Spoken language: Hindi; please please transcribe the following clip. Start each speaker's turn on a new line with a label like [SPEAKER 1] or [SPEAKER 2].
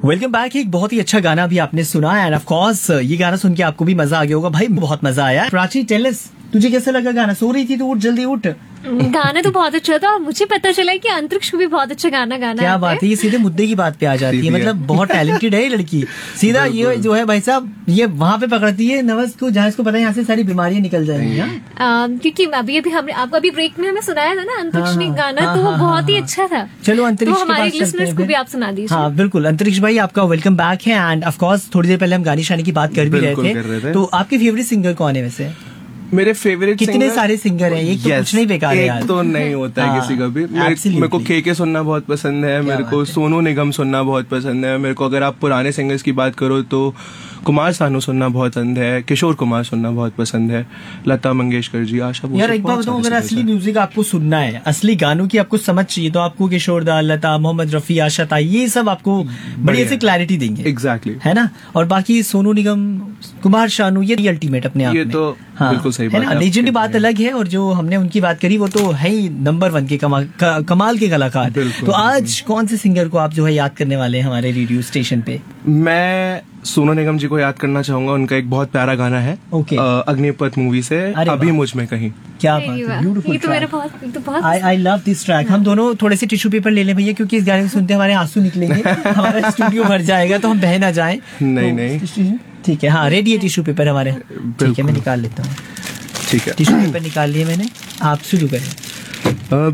[SPEAKER 1] Welcome back. एक बहुत ही अच्छा गाना भी आपने सुना एंड ऑफ कोर्स ये गाना सुन के आपको भी मजा आ गया होगा। भाई बहुत मजा आया। प्राची टेल अस, तुझे कैसा लगा गाना? सो रही थी तो उठ, जल्दी उठ।
[SPEAKER 2] गाना तो बहुत अच्छा था और मुझे पता चला कि अंतरिक्ष को भी बहुत अच्छा गाना गाना
[SPEAKER 1] क्या बात है, ये सीधे मुद्दे की बात पे आ जाती है। मतलब बहुत टैलेंटेड है ये लड़की। सीधा ये जो है भाई साहब, ये वहाँ पे पकड़ती है नवस को जहाँ इसको पता है यहाँ से सारी बीमारियां निकल जाएंगी।
[SPEAKER 2] क्योंकि अभी हमने आपको अभी ब्रेक में हमें सुनाया था ना अंतरिक्ष ने गाना, तो वो बहुत ही अच्छा था।
[SPEAKER 1] चलो अंतरिक्ष
[SPEAKER 2] तो हमारे लिसनर्स को भी आप सुना दीजिए।
[SPEAKER 1] हाँ बिल्कुल, अंतरिक्ष भाई आपका वेलकम बैक है। एंड ऑफ कोर्स थोड़ी देर पहले हम गानी शानी की बात कर भी रहे थे, तो आपके फेवरेट सिंगर कौन है वैसे?
[SPEAKER 3] मेरे फेवरेट
[SPEAKER 1] कितने सारे सिंगर हैं, एक तो कुछ नहीं बेकार है यार।
[SPEAKER 3] एक तो नहीं होता है किसी का भी। मेरे को के सुनना बहुत पसंद है, मेरे को सोनू निगम सुनना बहुत पसंद है, मेरे को अगर आप पुराने सिंगर्स की बात करो तो कुमार सानू सुनना बहुत पसंद है, किशोर कुमार सुनना बहुत पसंद है, लता मंगेशकर जी, आशा भोसले।
[SPEAKER 1] यार एक बात बताऊं, अगर असली म्यूजिक आपको सुनना है, असली गानों की आपको समझ चाहिए, तो आपको किशोर दा, लता, मोहम्मद रफी, आशा ताई, ये सब आपको बड़ी ऐसे क्लैरिटी देंगे।
[SPEAKER 3] एग्जैक्टली
[SPEAKER 1] है ना। और बाकी सोनू निगम, कुमार शानू, ये अल्टीमेट अपने आप में।
[SPEAKER 3] ये तो बिल्कुल सही बात है।
[SPEAKER 1] लेजेंड की बात अलग है, और जो हमने उनकी बात करी वो तो है ही नंबर 1 के कमाल के कलाकार। तो आज कौन से सिंगर को आप जो है याद करने वाले हैं हमारे रेडियो स्टेशन पे?
[SPEAKER 3] मैं सोनू निगम जी को याद करना चाहूंगा। उनका एक बहुत प्यारा गाना है अग्निपथ मूवी से, अभी मुझ में कहीं।
[SPEAKER 1] क्या बात है, beautiful
[SPEAKER 2] track.
[SPEAKER 1] I love this track. हम दोनों थोड़े से टिश्यू पेपर ले लें भैया, क्योंकि इस गाने को सुनते हमारे आंसू निकलेंगे। हमारा स्टूडियो भर जाएगा, तो हम बह ना जाए।
[SPEAKER 3] नहीं
[SPEAKER 1] ठीक है, हाँ रेडी है टिश्यू पेपर हमारे। ठीक है, मैं निकाल लेता हूँ।
[SPEAKER 3] ठीक है,
[SPEAKER 1] टिश्यू पेपर निकाल लिए मैंने, आप शुरू करें।